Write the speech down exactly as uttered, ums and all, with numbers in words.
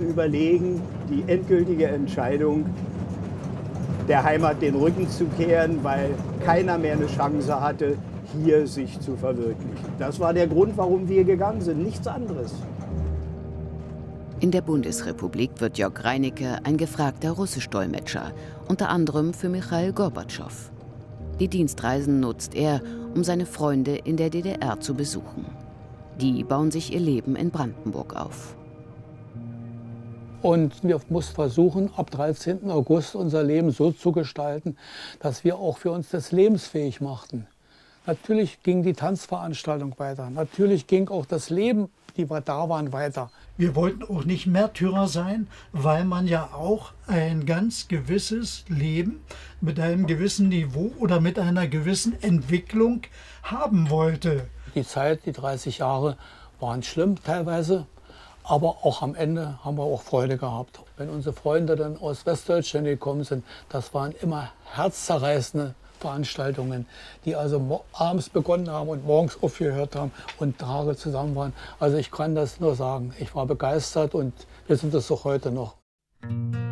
überlegen, die endgültige Entscheidung, der Heimat den Rücken zu kehren, weil keiner mehr eine Chance hatte, hier sich zu verwirklichen. Das war der Grund, warum wir gegangen sind, nichts anderes. In der Bundesrepublik wird Jörg Reinicke ein gefragter Russisch-Dolmetscher, unter anderem für Michail Gorbatschow. Die Dienstreisen nutzt er, um seine Freunde in der D D R zu besuchen. Die bauen sich ihr Leben in Brandenburg auf. Und wir mussten versuchen, ab dreizehnten August unser Leben so zu gestalten, dass wir auch für uns das lebensfähig machten. Natürlich ging die Tanzveranstaltung weiter. Natürlich ging auch das Leben, die wir da waren, weiter. Wir wollten auch nicht Märtyrer sein, weil man ja auch ein ganz gewisses Leben mit einem gewissen Niveau oder mit einer gewissen Entwicklung haben wollte. Die Zeit, die dreißig Jahre, waren schlimm teilweise. Aber auch am Ende haben wir auch Freude gehabt. Wenn unsere Freunde dann aus Westdeutschland gekommen sind, das waren immer herzzerreißende Veranstaltungen, die also abends begonnen haben und morgens aufgehört haben und Tage zusammen waren. Also ich kann das nur sagen. Ich war begeistert und wir sind es auch heute noch.